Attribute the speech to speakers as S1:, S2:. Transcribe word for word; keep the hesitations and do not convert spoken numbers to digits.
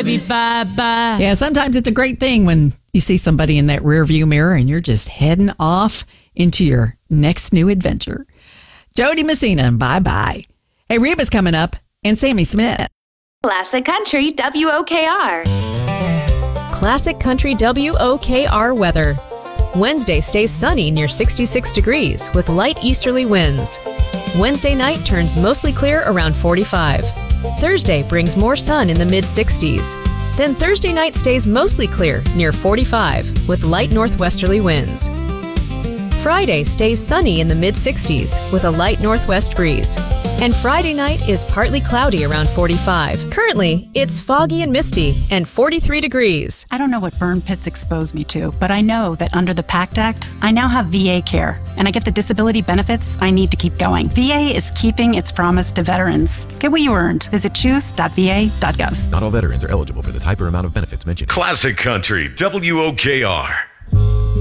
S1: baby, bye-bye.
S2: Yeah, sometimes it's a great thing when you see somebody in that rear view mirror and you're just heading off into your next new adventure. Jody Messina, bye-bye. Hey, Reba's coming up and Sammy Smith.
S3: Classic Country W O K R.
S4: Classic Country W O K R weather. Wednesday stays sunny near sixty-six degrees with light easterly winds. Wednesday night turns mostly clear around forty-five. Thursday brings more sun in the mid-sixties. Then Thursday night stays mostly clear near forty-five with light northwesterly winds. Friday stays sunny in the mid-sixties with a light northwest breeze. And Friday night is partly cloudy around forty-five. Currently, it's foggy and misty and forty-three degrees.
S5: I don't know what burn pits expose me to, but I know that under the PACT Act, I now have V A care, and I get the disability benefits I need to keep going. V A is keeping its promise to veterans. Get what you earned. Visit choose dot v a dot gov.
S6: Not all veterans are eligible for the type or amount of benefits mentioned.
S7: Classic Country W O K R.